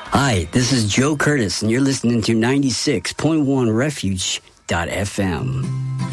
Hi, this is Joe Curtis, and you're listening to 96.1 Refuge.fm.